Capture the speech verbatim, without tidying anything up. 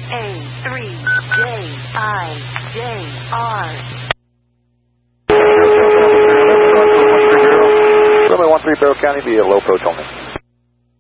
A three J I J R. Runway one three Barrow County, be a low approach only.